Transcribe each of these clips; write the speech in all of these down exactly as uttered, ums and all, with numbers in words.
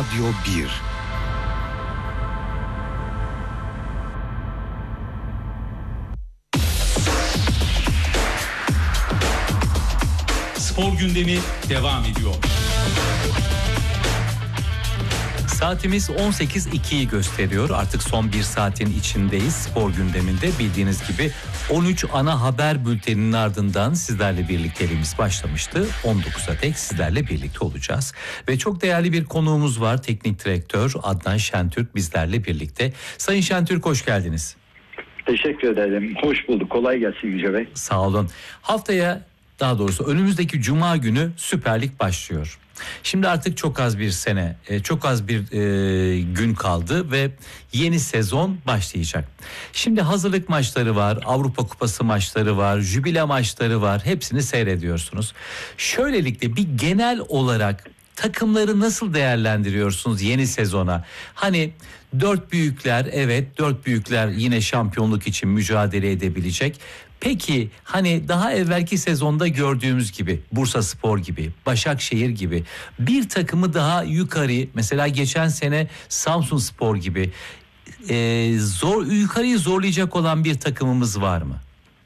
Radyo bir. Spor gündemi devam ediyor. Saatimiz on sekiz ikiyi gösteriyor. Artık son bir saatin içindeyiz. Spor gündeminde bildiğiniz gibi on üç ana haber bülteninin ardından sizlerle birlikteliğimiz başlamıştı. on dokuza dek sizlerle birlikte olacağız. Ve çok değerli bir konuğumuz var. Teknik direktör Adnan Şentürk bizlerle birlikte. Sayın Şentürk, hoş geldiniz. Teşekkür ederim. Hoş bulduk. Kolay gelsin Yüce Bey. Sağ olun. Haftaya, daha doğrusu önümüzdeki Cuma günü Süper Lig başlıyor. Şimdi artık çok az bir sene, çok az bir e, gün kaldı ve yeni sezon başlayacak. Şimdi hazırlık maçları var, Avrupa Kupası maçları var, jübile maçları var. Hepsini seyrediyorsunuz. Şöylelikle bir genel olarak takımları nasıl değerlendiriyorsunuz yeni sezona? Hani dört büyükler, evet dört büyükler yine şampiyonluk için mücadele edebilecek. Peki hani daha evvelki sezonda gördüğümüz gibi Bursaspor gibi, Başakşehir gibi bir takımı daha yukarı, mesela geçen sene Samsunspor gibi e, zor yukarıyı zorlayacak olan bir takımımız var mı?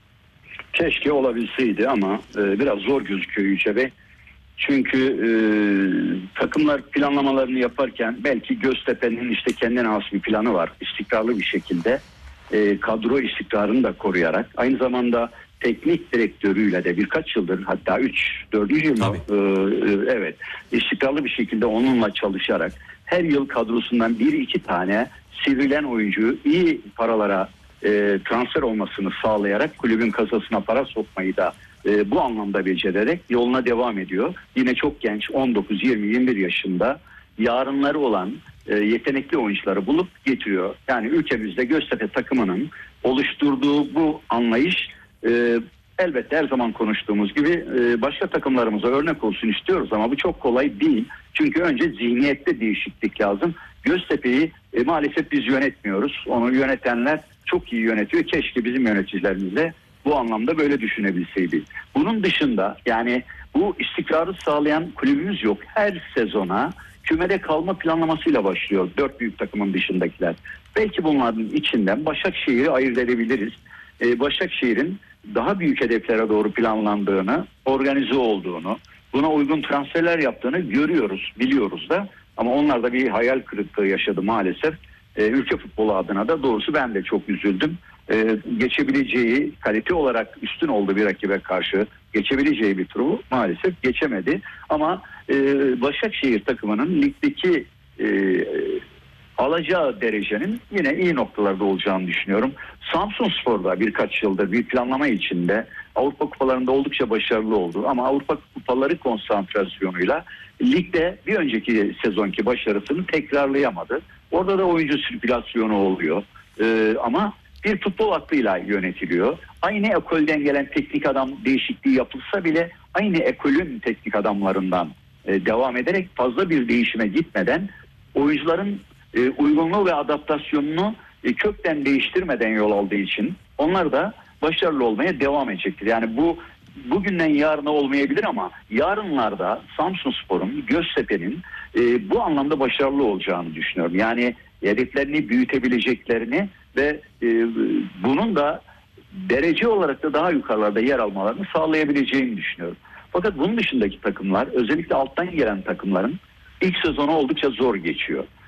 Keşke olabilseydi ama e, biraz zor gözüküyor Yüce Bey. Çünkü e, takımlar planlamalarını yaparken belki Göztepe'nin işte kendine has bir planı var. İstikrarlı bir şekilde e, kadro istikrarını da koruyarak, aynı zamanda teknik direktörüyle de birkaç yıldır, hatta üç dördüncü yıl mı? E, e, evet, istikrarlı bir şekilde onunla çalışarak her yıl kadrosundan bir iki tane sivrilen oyuncuyu iyi paralara e, transfer olmasını sağlayarak kulübün kasasına para sokmayı da E, bu anlamda becererek yoluna devam ediyor. Yine çok genç, on dokuz, yirmi, yirmi bir yaşında yarınları olan e, yetenekli oyuncuları bulup getiriyor. Yani ülkemizde Göztepe takımının oluşturduğu bu anlayış e, elbette her zaman konuştuğumuz gibi e, başka takımlarımıza örnek olsun istiyoruz ama bu çok kolay değil. Çünkü önce zihniyette değişiklik lazım. Göztepe'yi e, maalesef biz yönetmiyoruz. Onu yönetenler çok iyi yönetiyor. Keşke bizim yöneticilerimiz de bu anlamda böyle düşünebilseydi. Bunun dışında yani bu istikrarı sağlayan kulübümüz yok. Her sezona kümede kalma planlamasıyla başlıyor dört büyük takımın dışındakiler. Belki bunların içinden Başakşehir'i ayırt edebiliriz. Ee, Başakşehir'in daha büyük hedeflere doğru planlandığını, organize olduğunu, buna uygun transferler yaptığını görüyoruz, biliyoruz da. Ama onlar da bir hayal kırıklığı yaşadı maalesef. Ee, ülke futbolu adına da doğrusu ben de çok üzüldüm. Ee, geçebileceği, kalite olarak üstün olduğu bir rakibe karşı geçebileceği bir turu maalesef geçemedi. Ama e, Başakşehir takımının ligdeki e, alacağı derecenin yine iyi noktalarda olacağını düşünüyorum. Samsunspor'da birkaç yıldır bir planlama içinde Avrupa kupalarında oldukça başarılı oldu. Ama Avrupa kupaları konsantrasyonuyla ligde bir önceki sezonki başarısını tekrarlayamadı. Orada da oyuncu sirkülasyonu oluyor. Ee, ama bir futbol aklıyla yönetiliyor. Aynı ekolden gelen teknik adam değişikliği yapılsa bile aynı ekolün teknik adamlarından e, devam ederek fazla bir değişime gitmeden oyuncuların e, uygunluğu ve adaptasyonunu e, kökten değiştirmeden yol aldığı için onlar da başarılı olmaya devam edecektir. Yani bu bugünden yarına olmayabilir ama yarınlarda Samsunspor'un, Göztepe'nin e, bu anlamda başarılı olacağını düşünüyorum. Yani hedeflerini büyütebileceklerini ve e, bunun da derece olarak da daha yukarılarda yer almalarını sağlayabileceğini düşünüyorum. Fakat bunun dışındaki takımlar, özellikle alttan gelen takımların ilk sezonu oldukça zor geçiyor.